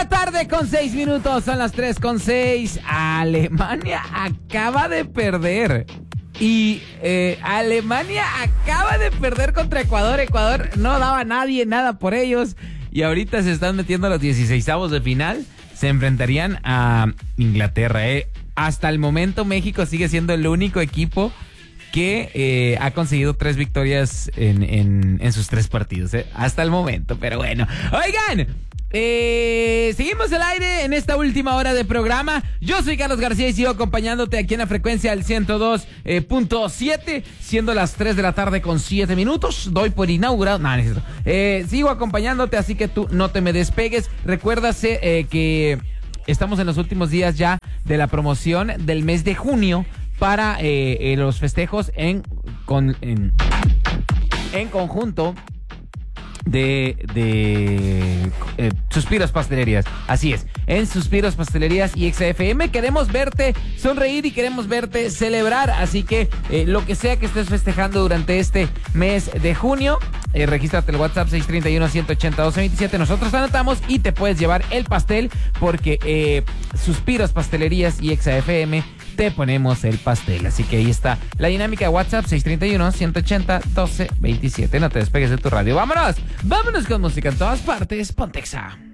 tarde con 6 minutos, son las 3:06. Alemania acaba de perder. Y Alemania acaba de perder contra Ecuador. Ecuador no daba a nadie nada por ellos. Y ahorita se están metiendo a los 16avos de final. Se enfrentarían a Inglaterra. Hasta el momento México sigue siendo el único equipo que ha conseguido 3 victorias en sus 3 partidos. Hasta el momento, pero bueno. Oigan, seguimos al aire en esta última hora de programa. Yo soy Carlos García y sigo acompañándote aquí en la frecuencia del 102.7, siendo las 3 de la tarde con 7 minutos. Doy por inaugurado. No, necesito. Sigo acompañándote, así que tú no te me despegues. Recuérdase que estamos en los últimos días ya de la promoción del mes de junio para los festejos en conjunto de Suspiros Pastelerías. Así es, en Suspiros Pastelerías y XFM queremos verte sonreír y queremos verte celebrar, así que lo que sea que estés festejando durante este mes de junio, regístrate el WhatsApp 631-180-1227, nosotros anotamos y te puedes llevar el pastel porque Suspiros Pastelerías y XFM te ponemos el pastel. Así que ahí está la dinámica de WhatsApp 631-180-1227. No te despegues de tu radio. Vámonos con música en todas partes. Pontexa.